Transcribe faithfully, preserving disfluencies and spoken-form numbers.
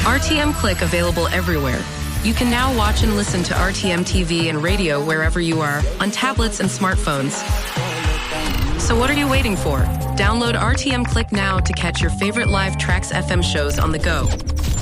R T M Click available everywhere. You can now watch and listen to R T M T V and radio wherever you are, on tablets and smartphones. So what are you waiting for? Download R T M Click now to catch your favorite live Trax F M shows on the go.